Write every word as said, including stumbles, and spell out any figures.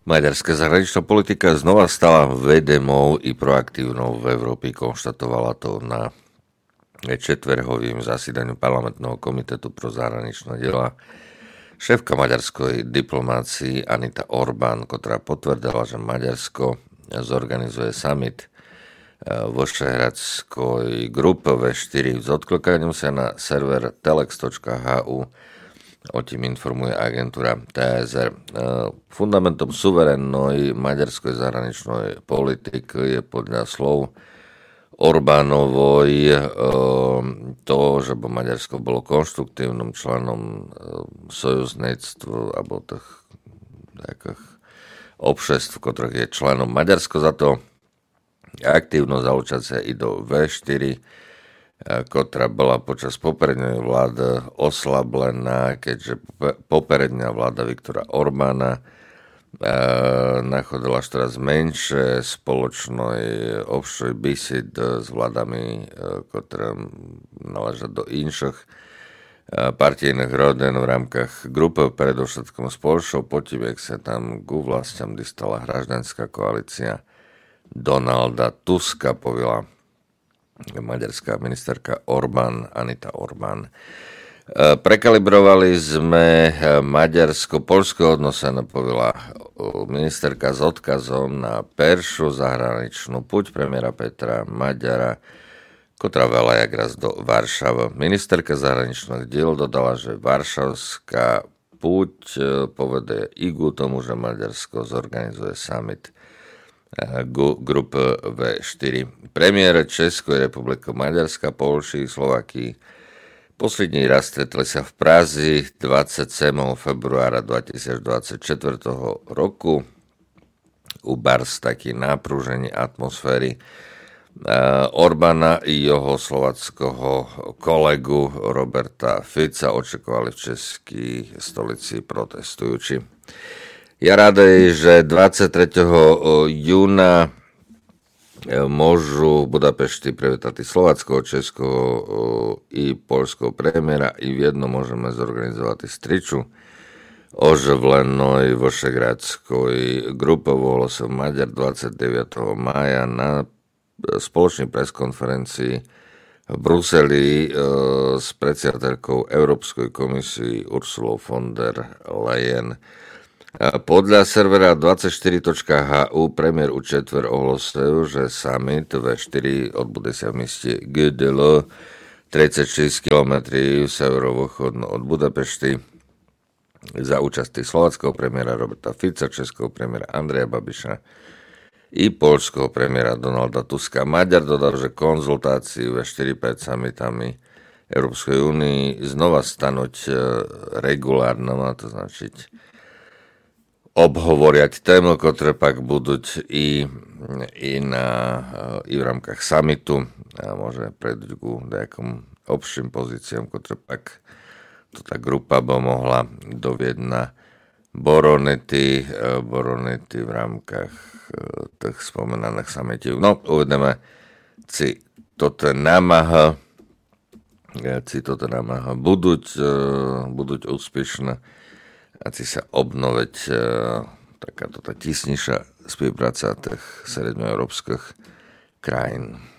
Maďarská zahraničná politika znova stala vedomou i proaktívnou v Európe, konštatovala to na četverhovým zasídaniu parlamentného komitetu pro zahraničné diela šéfka maďarskej diplomácii Anita Orbán, ktorá potvrdila, že Maďarsko zorganizuje summit vo Vyšehradskej grupe vé štyri. S odklikaním sa na server telex bodka há ú o tým informuje agentúra té es er. Fundamentom suverénnej maďarskej zahraničnej politiky je podľa slov Orbánovoj to, že by Maďarsko bolo konštruktívnym členom sojuzníctv alebo tých takých obšestv, ktorých je členom. Maďarsko za to aktívno zalúčať sa i do vé štyri, ktorá bola počas poprednej vlády oslablená, keďže popredná vláda Viktora Orbána nachodila čoraz menšie spoločnej offshore bisid s vládami, ktoré naležia do inších partijných rodín v rámkach grupy, predovšetkým spoločnou potiviek sa tam ku vlastiam dostala hraždanská koalícia Donalda Tuska, povila maďarská ministerka Orbán, Anita Orbán. Prekalibrovali sme maďarsko-poľského odnosa, napovila ministerka s odkazom na peršiu zahraničnú puť premiéra Petra Maďara, ktorá veľa jak raz do Varšavy. Ministerka zahraničných diel dodala, že varšavská puť povedie i ku tomu, že Maďarsko zorganizuje summit grupy vé štyri. Premiér Českej republiky, Maďarska, Polši, Slovaky posledný raz stretli sa v Prazi dvadsiateho februára dvetisícdvadsaťštyri roku u Bars taký nápružení atmosféry Orbána i jeho slovackého kolegu Roberta Fica očakovali v českej stolici protestujúci. Ja radej, že dvadsiateho tretieho júna môžu v Budapešti privítať slováckeho, českého i poľského premiéra i v jedno môžeme zorganizovať striču oživlenej Vyšehradskej grupe. Volalo sa Maďar dvadsiateho deviateho mája na spoločnej preskonferencii v Bruseli s predsiateľkou Európskej komisii Ursulou von der Leyen. Podľa servera dvadsaťštyri bodka há ú premiér u četver ohlasil, že summit vé štyri odbude sa v meste Gödöllő, tridsaťšesť kilometrov severovýchodno od Budapešti, za účasti slováckeho premiéra Roberta Fica, českého premiéra Andreja Babiša i poľského premiéra Donalda Tuska. Maďar dodal, že konzultácii vé štyri pred summitami Európskej únii znova stanoť regulárnom, a to značiť obhovoriať tému, ktoré pak budú i, i, na, i v rámkach summitu a môže prejsť ku nejakým obším pozíciám, ktoré pak to tá grupa by mohla dovieť na Boronety, Boronety v rámkach tých spomenaných summitov. No, uvedeme si toto námaha, si toto námaha budúť, budúť úspešné a si sa obnoviť e, takáto tá tisnejšia spolupráca tých srednjoeurópskych krajín.